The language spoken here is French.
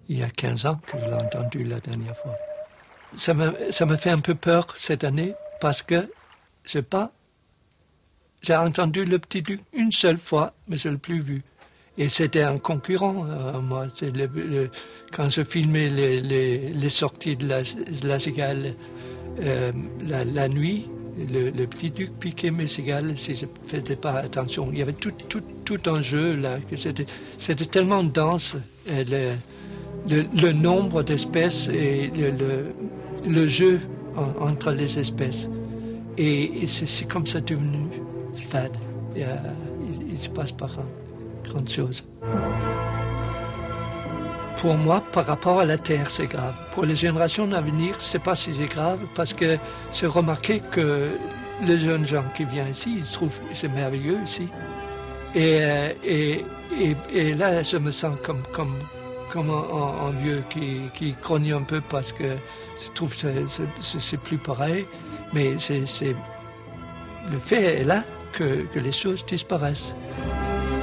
il y a 15 ans que je l'ai entendu la dernière fois. Ça m'a fait un peu peur cette année parce que, je sais pas, j'ai entendu le Petit Duc une seule fois, mais je ne l'ai plus vu. Et c'était un concurrent, moi. Quand je filmais les sorties de la cigale la nuit, le Petit Duc piquait mes cigales si je ne faisais pas attention. Il y avait tout un jeu là. C'était tellement dense. Le nombre d'espèces et le jeu entre les espèces. Et c'est comme ça devenu fade. Il se passe pas grande chose. Pour moi, par rapport à la Terre, c'est grave. Pour les générations à venir, c'est pas si c'est grave parce que c'est remarqué que les jeunes gens qui viennent ici, ils trouvent que c'est merveilleux ici. Et là, je me sens comme un vieux qui grogne un peu parce que je trouve que c'est plus pareil. Mais le fait est là que les choses disparaissent.